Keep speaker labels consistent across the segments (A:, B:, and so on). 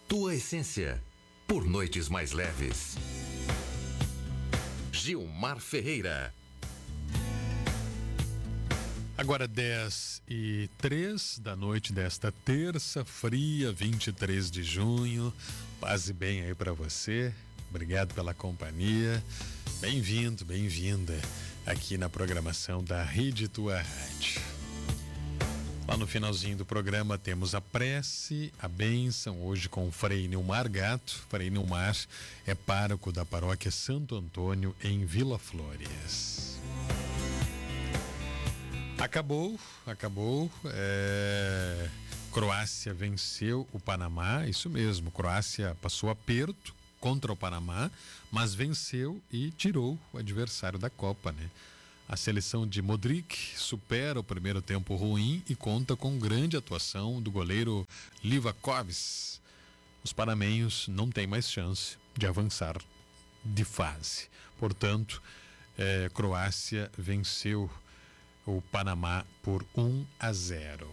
A: tua essência, por noites mais leves. Gilmar Ferreira.
B: Agora 10h03 da noite desta terça fria, 23 de junho. Paz e bem aí para você. Obrigado pela companhia. Bem-vindo, bem-vinda aqui na programação da Rede Tua Rádio. Lá no finalzinho do programa temos a prece, a bênção, hoje com o Frei Nilmar Gato. Frei Nilmar é pároco da paróquia Santo Antônio, em Vila Flores. Acabou. Croácia venceu o Panamá, isso mesmo. Croácia passou aperto contra o Panamá, mas venceu e tirou o adversário da Copa, né? A seleção de Modric supera o primeiro tempo ruim e conta com grande atuação do goleiro Livakovic. Os panamenhos não têm mais chance de avançar de fase. Portanto, Croácia venceu o Panamá por 1-0.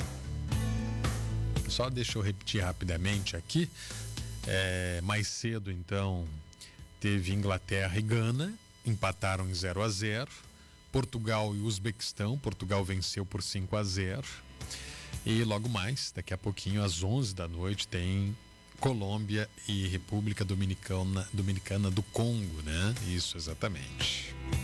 B: Só deixa eu repetir rapidamente aqui. Mais cedo, então, teve Inglaterra e Gana, empataram em 0-0. Portugal e Uzbequistão, Portugal venceu por 5-0. E logo mais, daqui a pouquinho, às 11 da noite, tem Colômbia e República Dominicana do Congo, né? Isso, exatamente.